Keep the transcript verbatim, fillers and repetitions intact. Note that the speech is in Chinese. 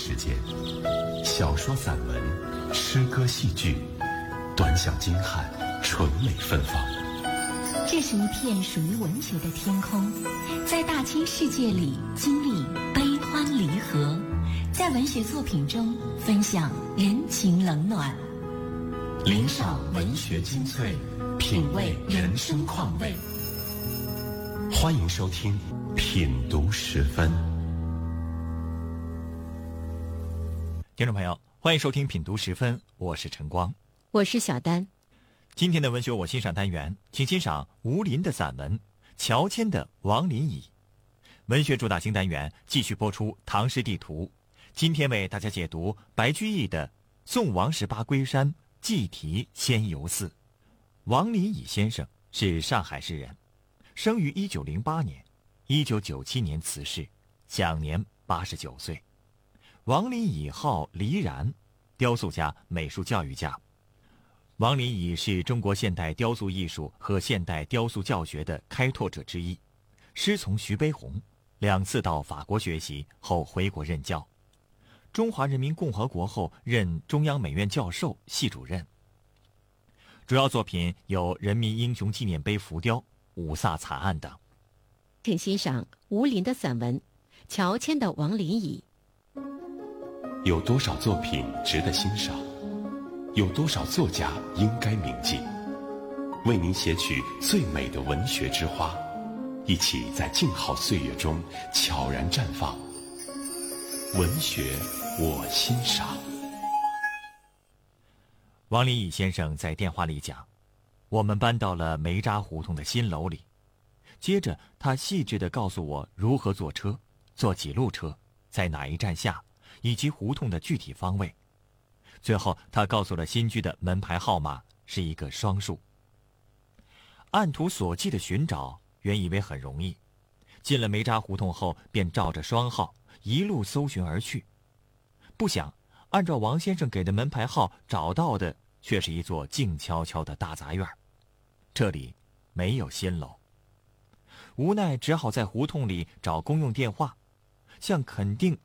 时间，小说、散文、诗歌、戏剧，短小精悍，纯美芬芳。 这是一片属于文学的天空，在大千世界里经历悲欢离合，在文学作品中分享人情冷暖， 领赏文学精粹，品味人生况味。欢迎收听品读十分。 听众朋友，欢迎收听品读十分，我是陈光， 我是小丹。 今天的文学我欣赏单元，请欣赏吴林的散文《乔迁的王林乙》。文学主打新单元继续播出唐诗地图，今天为大家解读白居易的《送王十八归山，祭题仙游寺》。王林乙先生是上海市人，生于一九零八年，一九九七年辞世，享年八十九岁。王林乙号黎然，雕塑家、美术教育家。王林乙是中国现代雕塑艺术和现代雕塑教学的开拓者之一，师从徐悲鸿，两次到法国学习后回国任教。中华人民共和国后任中央美院教授、系主任。主要作品有人民英雄纪念碑浮雕、五卅惨案等。 请欣赏吴林的散文《乔迁的王林乙》。 有多少作品值得欣赏？有多少作家应该铭记？为您写取最美的文学之花，一起在静好岁月中悄然绽放。文学我欣赏。 王林乙先生在电话里讲，我们搬到了梅渣胡同的新楼里。接着他细致地告诉我如何坐车，坐几路车，在哪一站下，以及胡同的具体方位。最后他告诉了新居的门牌号码是一个双数。按图索骥的寻找，原以为很容易，进了梅渣胡同后便照着双号一路搜寻而去。不想按照王先生给的门牌号找到的却是一座静悄悄的大杂院，这里没有新楼。无奈只好在胡同里找公用电话，向肯定